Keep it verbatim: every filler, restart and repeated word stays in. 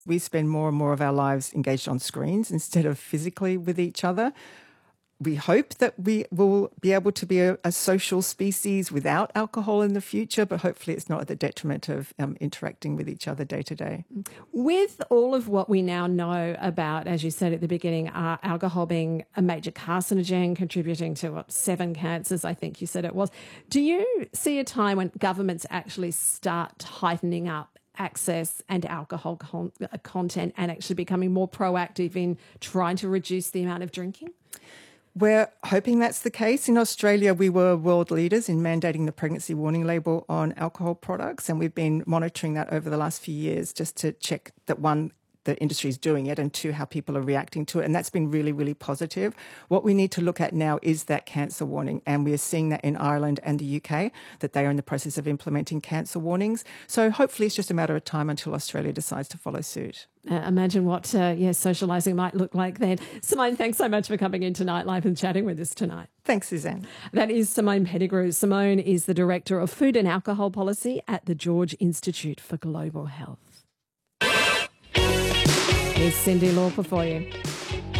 We spend more and more of our lives engaged on screens instead of physically with each other. We hope that we will be able to be a, a social species without alcohol in the future, but hopefully it's not at the detriment of um, interacting with each other day to day. With all of what we now know about, as you said at the beginning, uh, alcohol being a major carcinogen, contributing to what, seven cancers, I think you said it was, do you see a time when governments actually start tightening up access and alcohol con- content and actually becoming more proactive in trying to reduce the amount of drinking? We're hoping that's the case. In Australia, we were world leaders in mandating the pregnancy warning label on alcohol products, and we've been monitoring that over the last few years just to check that, one, the industry is doing it, and two, how people are reacting to it. And that's been really, really positive. What we need to look at now is that cancer warning. And we are seeing that in Ireland and the U K, that they are in the process of implementing cancer warnings. So hopefully it's just a matter of time until Australia decides to follow suit. Uh, imagine what uh, yeah, socialising might look like then. Simone, thanks so much for coming into Nightlife and chatting with us tonight. Thanks, Suzanne. That is Simone Pettigrew. Simone is the Director of Food and Alcohol Policy at the George Institute for Global Health. Here's Cyndi Lauper for you.